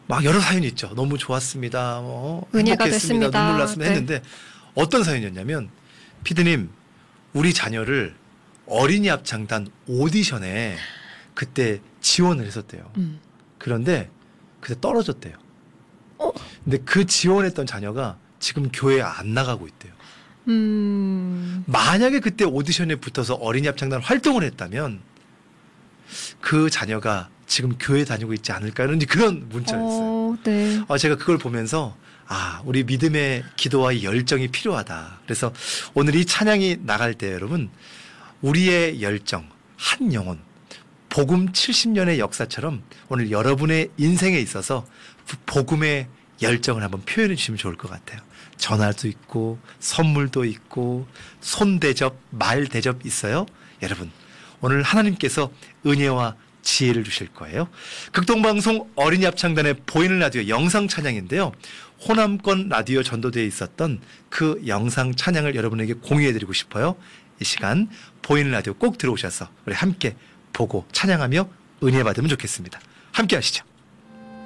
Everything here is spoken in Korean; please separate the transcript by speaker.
Speaker 1: 막 여러 사연이 있죠. 너무 좋았습니다.
Speaker 2: 은혜가
Speaker 1: 행복했습니다.
Speaker 2: 됐습니다.
Speaker 1: 눈물 났습니다.
Speaker 2: 네.
Speaker 1: 했는데 어떤 사연이었냐면 피디님 우리 자녀를 어린이 합창단 오디션에 그때 지원을 했었대요. 그런데 그때 떨어졌대요. 근데 그 지원했던 자녀가 지금 교회에 안 나가고 있대요. 만약에 그때 오디션에 붙어서 어린이 합창단 활동을 했다면 그 자녀가 지금 교회 다니고 있지 않을까라는 그런 문자였어요.
Speaker 2: 네.
Speaker 1: 제가 그걸 보면서 우리 믿음의 기도와 이 열정이 필요하다. 그래서 오늘 이 찬양이 나갈 때 여러분 우리의 열정, 한 영혼, 복음 70년의 역사처럼 오늘 여러분의 인생에 있어서 복음의 열정을 한번 표현해 주시면 좋을 것 같아요. 전화도 있고 선물도 있고 손대접, 말대접 있어요. 여러분 오늘 하나님께서 은혜와 지혜를 주실 거예요. 극동방송 어린이 합창단의 보이는 라디오 영상 찬양인데요. 호남권 라디오 전도대에 있었던 그 영상 찬양을 여러분에게 공유해드리고 싶어요. 이 시간 보이는 라디오 꼭 들어오셔서 우리 함께 보고 찬양하며 은혜 받으면 좋겠습니다. 함께 하시죠.